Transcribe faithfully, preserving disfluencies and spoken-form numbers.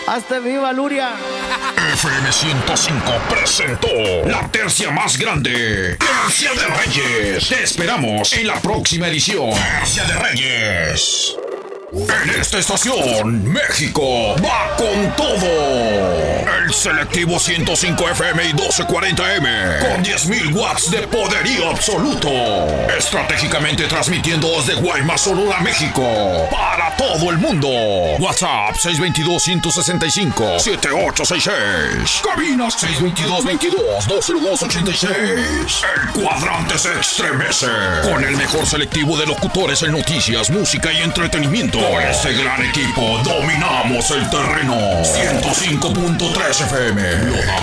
¡Hasta viva Luria! F M ciento cinco presentó la tercia más grande, Tercia de Reyes. Te esperamos en la próxima edición, Tercia de Reyes. En esta estación, México va con todo. El selectivo ciento cinco F M y doce cuarenta M, con diez mil watts de poderío absoluto. Estratégicamente transmitiendo desde Guaymas, Sonora, México, para todo el mundo. WhatsApp seis dos dos, uno seis cinco, siete ocho seis seis. Cabina seis dos dos, veintidós, dos cero dos, ochenta y seis. El cuadrante se estremece con el mejor selectivo de locutores en noticias, música y entretenimiento. Con este gran equipo dominamos el terreno. ciento cinco punto tres F M.